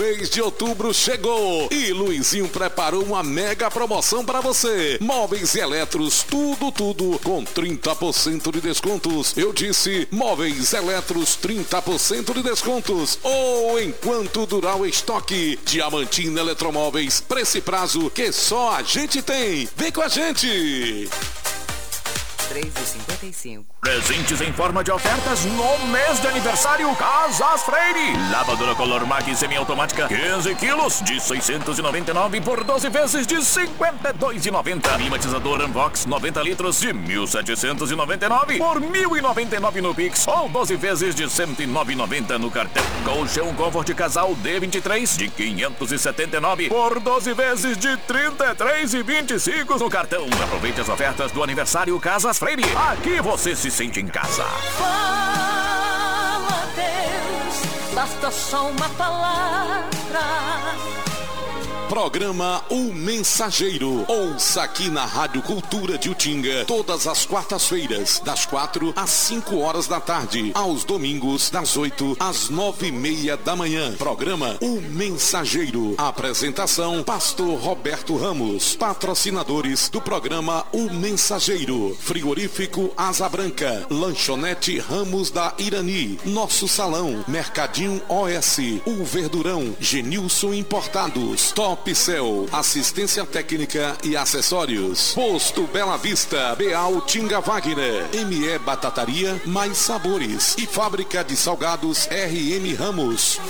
Mês de outubro chegou e Luizinho preparou uma mega promoção para você. Móveis e eletros, tudo com 30% de descontos. Eu disse móveis, eletros, 30% de descontos. Ou enquanto durar o estoque. Diamantina Eletromóveis, preço e prazo que só a gente tem. Vem com a gente! 3,55. Presentes em forma de ofertas no mês de aniversário Casas Freire. Lavadora Color Mac semiautomática 15 quilos de 699 por 12 vezes de 52,90. Climatizador Unbox 90 litros de 1.799 por 1.099 no Pix ou 12 vezes de 109,90 no cartão. Colchão Comfort Casal D23 de 579 por 12 vezes de 33,25 no cartão. Aproveite as ofertas do aniversário Casas Freire. Aqui você se sente em casa. Fala, Deus, basta só uma palavra. Programa O Mensageiro. Ouça aqui na Rádio Cultura de Utinga todas as quartas-feiras, das 4 às 5 horas da tarde. Aos domingos, das 8 às 9:30 da manhã. Programa O Mensageiro. Apresentação, Pastor Roberto Ramos. Patrocinadores do programa O Mensageiro. Frigorífico Asa Branca. Lanchonete Ramos da Irani. Nosso Salão. Mercadinho OS. O Verdurão. Genilson Importados. Top Cell, assistência técnica e acessórios. Posto Bela Vista, Beal Tinga Wagner, ME Batataria, mais sabores e fábrica de salgados RM Ramos.